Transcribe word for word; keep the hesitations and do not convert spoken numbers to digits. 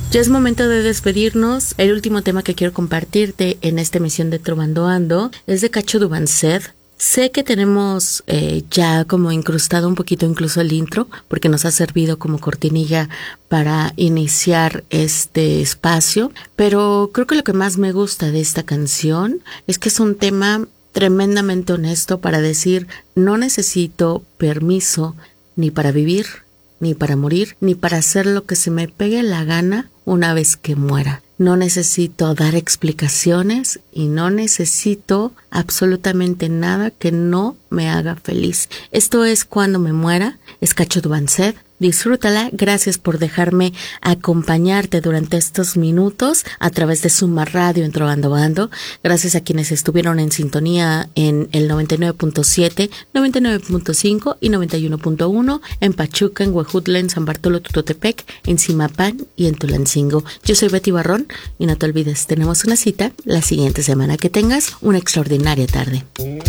Ya es momento de despedirnos. El último tema que quiero compartirte en esta emisión de Trovando Ando es de Cacho Dubancet. Sé que tenemos eh, ya como incrustado un poquito incluso el intro, porque nos ha servido como cortinilla para iniciar este espacio, pero creo que lo que más me gusta de esta canción es que es un tema tremendamente honesto para decir: no necesito permiso ni para vivir, ni para morir, ni para hacer lo que se me pegue la gana una vez que muera. No necesito dar explicaciones y no necesito absolutamente nada que no me haga feliz. Esto es Cuando me muera, es Cacho Dubancet. Disfrútala. Gracias por dejarme acompañarte durante estos minutos a través de Suma Radio en Trovando Ando. Gracias a quienes estuvieron en sintonía en el noventa y nueve punto siete, noventa y nueve punto cinco y noventa y uno punto uno en Pachuca, en Huejutla, en San Bartolo, Tutotepec, en Zimapán y en Tulancingo. Yo soy Betty Barrón y no te olvides, tenemos una cita la siguiente semana. Que tengas una extraordinaria tarde.